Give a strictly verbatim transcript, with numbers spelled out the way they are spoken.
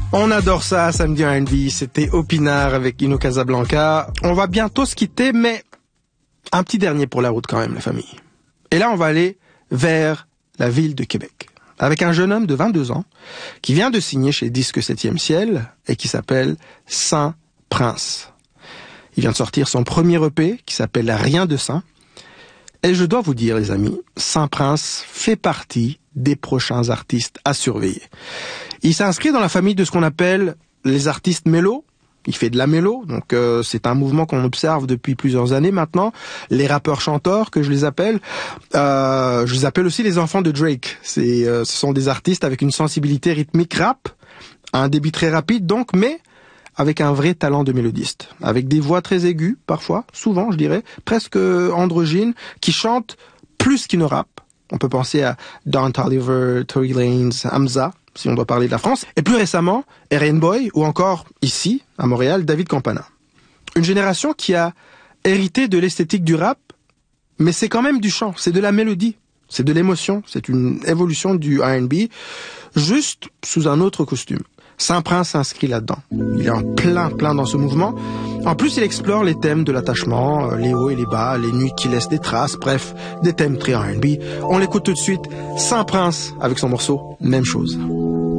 On adore ça, samedi R and B. C'était Opinard avec Ino Casablanca. On va bientôt se quitter, mais un petit dernier pour la route quand même, la famille. Et là, on va aller vers la ville de Québec, avec un jeune homme de vingt-deux ans qui vient de signer chez Disque septième Ciel et qui s'appelle Saint Prince. Il vient de sortir son premier E P qui s'appelle Rien de Saint. Et je dois vous dire, les amis, Saint Prince fait partie des prochains artistes à surveiller. Il s'inscrit dans la famille de ce qu'on appelle les artistes mélo. Il fait de la mélo, donc euh, c'est un mouvement qu'on observe depuis plusieurs années maintenant. Les rappeurs-chanteurs, que je les appelle, euh, je les appelle aussi les enfants de Drake. C'est, euh, ce sont des artistes avec une sensibilité rythmique rap, un débit très rapide donc, mais avec un vrai talent de mélodiste, avec des voix très aiguës parfois, souvent je dirais, presque androgynes, qui chantent plus qu'ils ne rappent. On peut penser à Don Toliver, Tory Lanez, Hamza, si on doit parler de la France, et plus récemment, R and Boy, ou encore, ici, à Montréal, David Campana. Une génération qui a hérité de l'esthétique du rap, mais c'est quand même du chant, c'est de la mélodie, c'est de l'émotion, c'est une évolution du R and B, juste sous un autre costume. Saint Prince s'inscrit là-dedans. Il est en plein, plein dans ce mouvement. En plus, il explore les thèmes de l'attachement, les hauts et les bas, les nuits qui laissent des traces, bref, des thèmes très R and B. On l'écoute tout de suite, Saint Prince, avec son morceau, même chose.